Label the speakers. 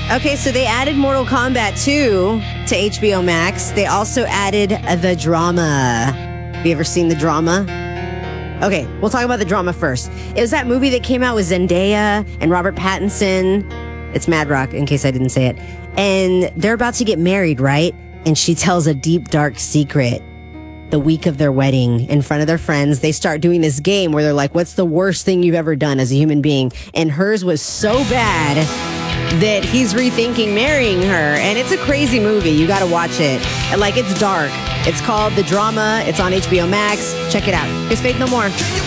Speaker 1: Okay, so they added Mortal Kombat 2 to HBO Max. They also added the drama. Have you ever seen the drama? Okay, we'll talk about the drama first. It was that movie that came out with Zendaya and Robert Pattinson. It's Mad Rock, in case I didn't say it. And they're about to get married, right? And she tells a deep, dark secret the week of their wedding in front of their friends. They start doing this game where they're like, what's the worst thing you've ever done as a human being? And hers was so bad that he's rethinking marrying her. And it's a crazy movie. You got to watch it. And like, it's dark. It's called The Drama. It's on HBO Max. Check it out. Here's Faith No More.